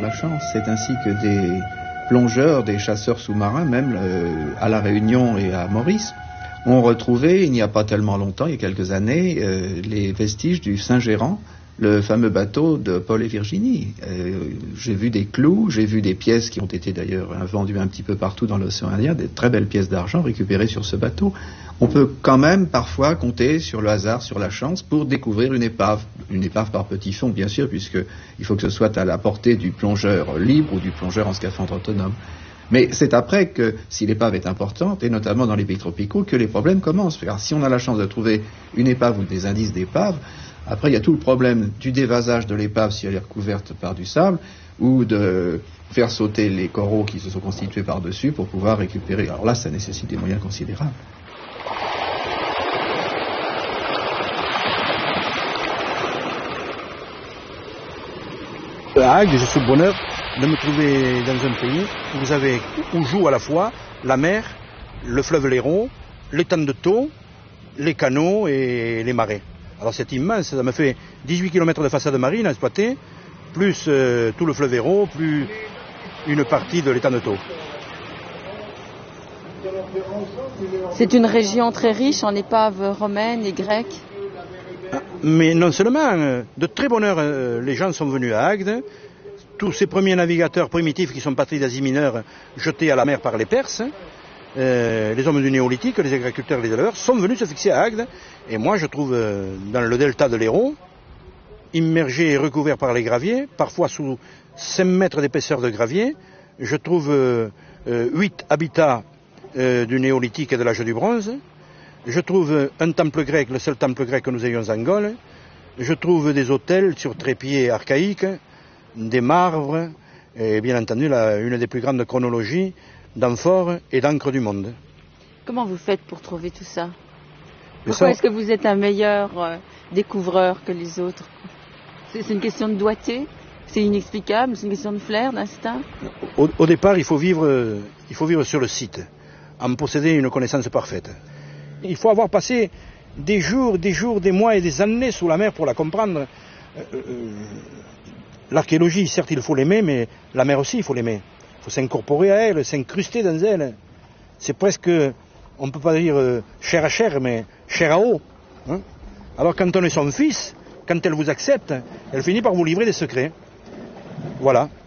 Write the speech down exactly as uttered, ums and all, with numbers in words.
la chance. C'est ainsi que des plongeurs, des chasseurs sous-marins, même euh, à La Réunion et à Maurice, ont retrouvé, il n'y a pas tellement longtemps, il y a quelques années, euh, les vestiges du Saint-Gérant, le fameux bateau de Paul et Virginie. Euh, j'ai vu des clous, j'ai vu des pièces qui ont été d'ailleurs vendues un petit peu partout dans l'océan Indien, des très belles pièces d'argent récupérées sur ce bateau. On peut quand même parfois compter sur le hasard, sur la chance, pour découvrir une épave. Une épave par petit fond, bien sûr, puisqu'il faut que ce soit à la portée du plongeur libre ou du plongeur en scaphandre autonome. Mais c'est après que, si l'épave est importante, et notamment dans les pays tropicaux, que les problèmes commencent. Car si on a la chance de trouver une épave ou des indices d'épave, après il y a tout le problème du dévasage de l'épave si elle est recouverte par du sable, ou de faire sauter les coraux qui se sont constitués par-dessus pour pouvoir récupérer. Alors là, ça nécessite des moyens considérables. À Agde, je suis le bonheur de me trouver dans un pays où vous avez, où joue à la fois la mer, le fleuve Léron, l'étang de Thau, les canaux et les marais. Alors c'est immense, ça me fait dix-huit kilomètres de façade marine à exploiter, plus euh, tout le fleuve Hérault, plus une partie de l'étang de Thau. C'est une région très riche en épaves romaines et grecques. Mais non seulement, de très bonne heure, les gens sont venus à Agde. Tous ces premiers navigateurs primitifs qui sont partis d'Asie mineure, jetés à la mer par les Perses, euh, les hommes du néolithique, les agriculteurs, les éleveurs, sont venus se fixer à Agde. Et moi, je trouve euh, dans le delta de l'Hérault, immergé et recouvert par les graviers, parfois sous cinq mètres d'épaisseur de gravier, je trouve euh, euh, huit habitats euh, du néolithique et de l'âge du bronze. Je trouve un temple grec, le seul temple grec que nous ayons en Gaule. Je trouve des hôtels sur trépieds archaïques, des marbres, et bien entendu la, une des plus grandes chronologies d'amphores et d'encre du monde. Comment vous faites pour trouver tout ça? Pourquoi est-ce que vous êtes un meilleur euh, découvreur que les autres? C'est, c'est une question de doigté? C'est inexplicable? C'est une question de flair, d'instinct? Au, au départ, il faut, vivre, il faut vivre sur le site, en posséder une connaissance parfaite. Il faut avoir passé des jours, des jours, des mois et des années sous la mer pour la comprendre. Euh, euh, l'archéologie, certes, il faut l'aimer, mais la mer aussi, il faut l'aimer. Il faut s'incorporer à elle, s'incruster dans elle. C'est presque, on ne peut pas dire euh, chair à chair, mais chair à eau. Hein. Alors quand on est son fils, quand elle vous accepte, elle finit par vous livrer des secrets. Voilà.